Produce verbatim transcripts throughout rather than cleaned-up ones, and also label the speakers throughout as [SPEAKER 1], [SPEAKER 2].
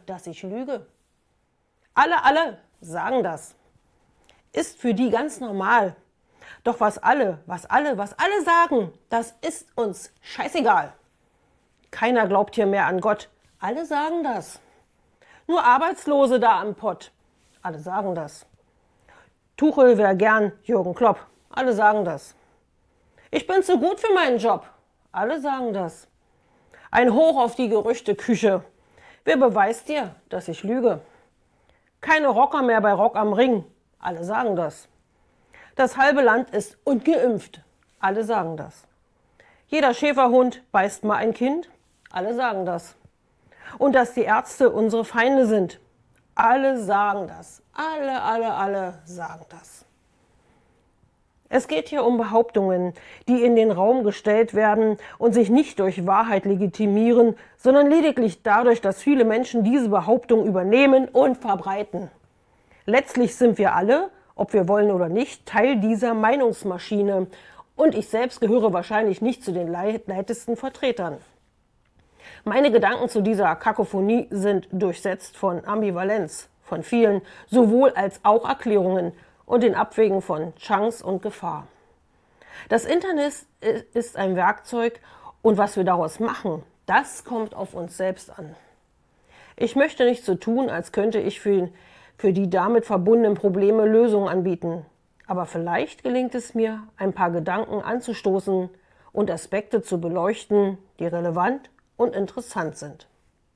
[SPEAKER 1] dass ich lüge. Alle, alle sagen das. Ist für die ganz normal. Doch was alle, was alle, was alle sagen, das ist uns scheißegal. Keiner glaubt hier mehr an Gott. Alle sagen das. Nur Arbeitslose da am Pott. Alle sagen das. Tuchel wär gern Jürgen Klopp. Alle sagen das. Ich bin zu gut für meinen Job. Alle sagen das. Ein Hoch auf die Gerüchteküche. Wer beweist dir, dass ich lüge? Keine Rocker mehr bei Rock am Ring. Alle sagen das. Das halbe Land ist ungeimpft. Alle sagen das. Jeder Schäferhund beißt mal ein Kind. Alle sagen das. Und dass die Ärzte unsere Feinde sind. Alle sagen das. Alle, alle, alle sagen das. Es geht hier um Behauptungen, die in den Raum gestellt werden und sich nicht durch Wahrheit legitimieren, sondern lediglich dadurch, dass viele Menschen diese Behauptung übernehmen und verbreiten. Letztlich sind wir alle, ob wir wollen oder nicht, Teil dieser Meinungsmaschine. Und ich selbst gehöre wahrscheinlich nicht zu den leitesten Vertretern. Meine Gedanken zu dieser Kakophonie sind durchsetzt von Ambivalenz, von vielen sowohl als auch Erklärungen und den Abwägen von Chance und Gefahr. Das Internet ist ein Werkzeug und was wir daraus machen, das kommt auf uns selbst an. Ich möchte nicht so tun, als könnte ich für, für die damit verbundenen Probleme Lösungen anbieten. Aber vielleicht gelingt es mir, ein paar Gedanken anzustoßen und Aspekte zu beleuchten, die relevant und interessant sind.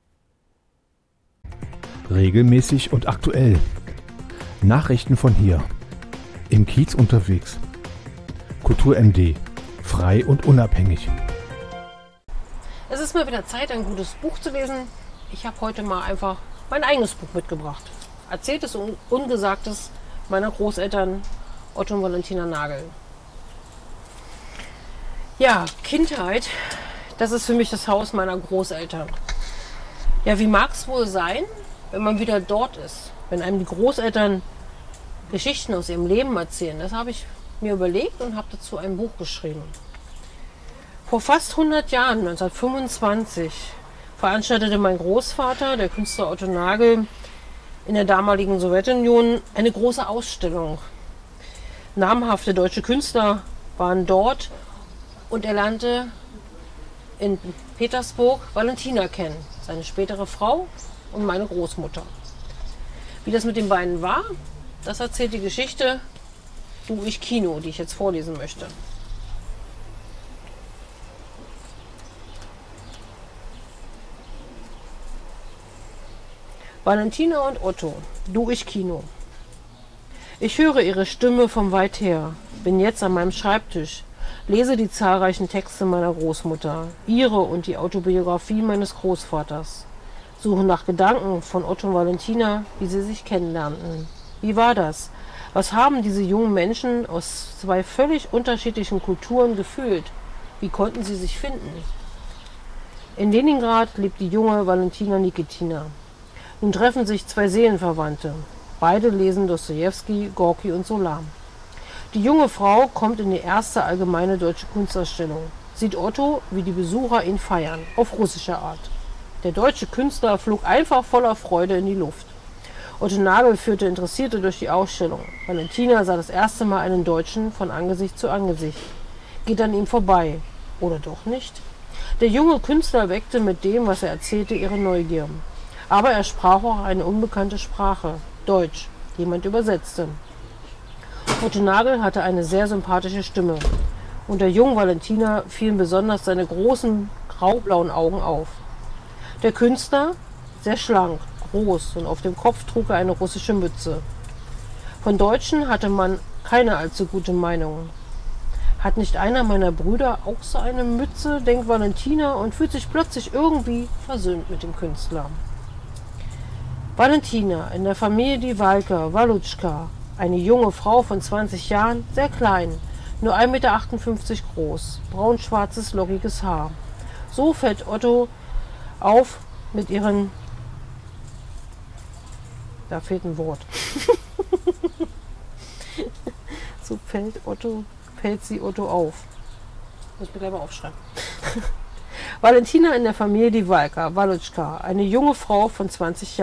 [SPEAKER 2] Regelmäßig und aktuell. Nachrichten von hier. Im Kiez unterwegs. Kultur M D. Frei und unabhängig.
[SPEAKER 1] Es ist mal wieder Zeit, ein gutes Buch zu lesen. Ich habe heute mal einfach mein eigenes Buch mitgebracht. Erzähltes und Ungesagtes meiner Großeltern Otto und Valentina Nagel. Ja, Kindheit, das ist für mich das Haus meiner Großeltern. Ja, wie mag es wohl sein, wenn man wieder dort ist, wenn einem die Großeltern Geschichten aus ihrem Leben erzählen? Das habe ich mir überlegt und habe dazu ein Buch geschrieben. Vor fast hundert Jahren, neunzehnhundertfünfundzwanzig, veranstaltete mein Großvater, der Künstler Otto Nagel, in der damaligen Sowjetunion eine große Ausstellung. Namhafte deutsche Künstler waren dort und er lernte in Petersburg Valentina kennen, seine spätere Frau und meine Großmutter. Wie das mit den beiden war, das erzählt die Geschichte Du, ich, Kino, die ich jetzt vorlesen möchte. Valentina und Otto, Du, ich, Kino. Ich höre ihre Stimme von weit her, bin jetzt an meinem Schreibtisch, lese die zahlreichen Texte meiner Großmutter, ihre und die Autobiografie meines Großvaters, suche nach Gedanken von Otto und Valentina, wie sie sich kennenlernten. Wie war das? Was haben diese jungen Menschen aus zwei völlig unterschiedlichen Kulturen gefühlt? Wie konnten sie sich finden? In Leningrad lebt die junge Valentina Nikitina. Nun treffen sich zwei Seelenverwandte. Beide lesen Dostojewski, Gorki und Solar. Die junge Frau kommt in die erste allgemeine deutsche Kunstausstellung, sieht Otto, wie die Besucher ihn feiern, auf russische Art. Der deutsche Künstler flog einfach voller Freude in die Luft. Otto Nagel führte Interessierte durch die Ausstellung. Valentina sah das erste Mal einen Deutschen von Angesicht zu Angesicht, geht an ihm vorbei. Oder doch nicht? Der junge Künstler weckte mit dem, was er erzählte, ihre Neugier. Aber er sprach auch eine unbekannte Sprache, Deutsch. Jemand übersetzte. Otto Nagel hatte eine sehr sympathische Stimme. Und der jungen Valentina fielen besonders seine großen graublauen Augen auf. Der Künstler, sehr schlank, groß und auf dem Kopf trug er eine russische Mütze. Von Deutschen hatte man keine allzu gute Meinung. Hat nicht einer meiner Brüder auch so eine Mütze, denkt Valentina und fühlt sich plötzlich irgendwie versöhnt mit dem Künstler. Valentina, in der Familie Diwalka, Walutschka, eine junge Frau von zwanzig Jahren, sehr klein, nur ein Meter achtundfünfzig groß, braun-schwarzes, lockiges Haar. So fällt Otto auf mit ihren... Da fehlt ein Wort. So fällt Otto, fällt sie Otto auf. Muss mir gleich mal aufschreiben. Valentina in der Familie Diwalka, Walutschka, eine junge Frau von zwanzig Jahren.